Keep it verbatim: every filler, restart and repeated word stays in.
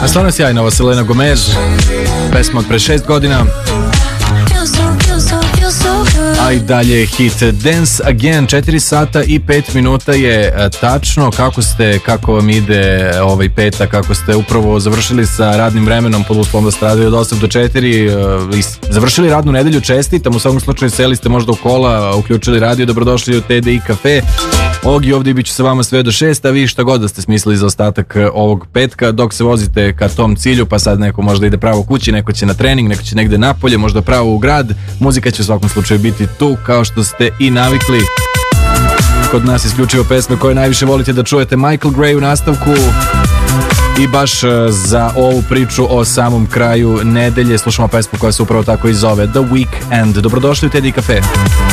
A stvarno sjajna ova Selena Gomez, pesma od pre šest godina. A i dalje je hit Dance Again. Četiri sata i pet minuta je tačno. Kako ste, kako vam ide ovaj petak, kako ste upravo završili sa radnim vremenom pod uslovom da ste radili od osam do četiri i završili radnu nedelju, čestitam. U svakom slučaju seli ste možda u kola, uključili radio, dobrodošli u T D I kafe. Ogi ovdje bit ću sa vama sve do šest, a vi šta god da ste smislili za ostatak ovog petka dok se vozite ka tom cilju, pa sad neko možda ide pravo kući, neko će na trening, neko će negde napolje, možda pravo u grad. Muzika će u svakom slučaju biti tu kao što ste i navikli. Kod nas isključivo pesme koje najviše volite da čujete. Michael Gray u nastavku. I baš za ovu priču o samom kraju nedelje slušamo pesmu koja se upravo tako i zove The Weekend. Dobrodošli u T D I kafe.